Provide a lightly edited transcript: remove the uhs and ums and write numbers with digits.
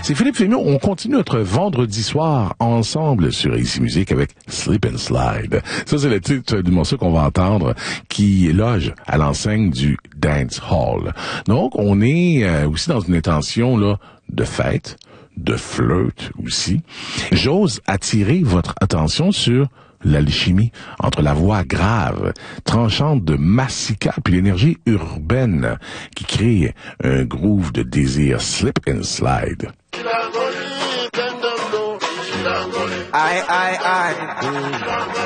C'est Philippe Fémiot. On continue notre vendredi soir ensemble sur Ici Musique avec Slip and Slide. Ça, c'est le titre du morceau qu'on va entendre qui loge à l'enseigne du Dance Hall. Donc, on est aussi dans une intention là de fête, de flirt aussi. J'ose attirer votre attention sur l'alchimie entre la voix grave, tranchante de Massika puis l'énergie urbaine qui crée un groove de désir slip and slide. Aïe, aïe, aïe.